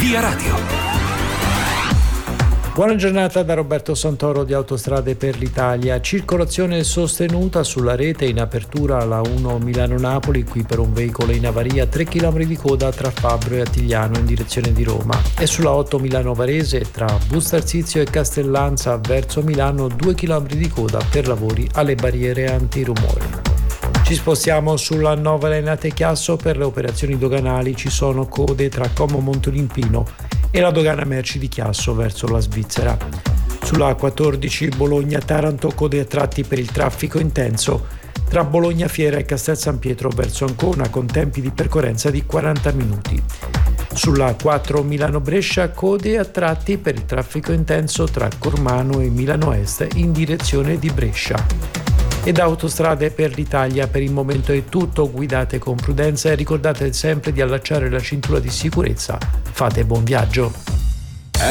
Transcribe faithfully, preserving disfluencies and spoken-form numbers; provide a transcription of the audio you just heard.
Via Radio. Buona giornata da Roberto Santoro di Autostrade per l'Italia. Circolazione sostenuta sulla rete in apertura alla uno Milano-Napoli, qui per un veicolo in avaria, tre chilometri di coda tra Fabbro e Attigliano in direzione di Roma, e sulla otto Milano-Varese tra Bustarsizio e Castellanza verso Milano, due chilometri di coda per lavori alle barriere antirumore. Ci spostiamo sulla Nova Lenate Chiasso. Per le operazioni doganali ci sono code tra Como Montolimpino e la dogana merci di Chiasso verso la Svizzera. Sulla quattordici Bologna-Taranto, code a tratti per il traffico intenso tra Bologna Fiera e Castel San Pietro verso Ancona, con tempi di percorrenza di quaranta minuti. Sulla quattro Milano-Brescia, code a tratti per il traffico intenso tra Cormano e Milano Est in direzione di Brescia. E da Autostrade per l'Italia per il momento è tutto. Guidate con prudenza e ricordate sempre di allacciare la cintura di sicurezza. Fate buon viaggio.